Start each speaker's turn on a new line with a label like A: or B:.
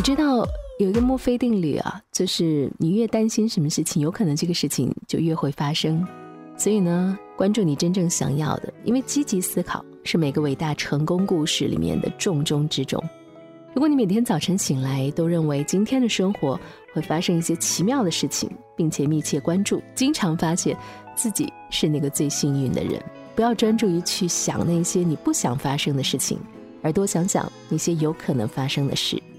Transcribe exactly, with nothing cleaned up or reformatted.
A: 你知道有一个墨菲定律啊，就是你越担心什么事情，有可能这个事情就越会发生。所以呢，关注你真正想要的，因为积极思考是每个伟大成功故事里面的重中之重。如果你每天早晨醒来都认为今天的生活会发生一些奇妙的事情，并且密切关注，经常发现自己是那个最幸运的人。不要专注于去想那些你不想发生的事情，而多想想那些有可能发生的事。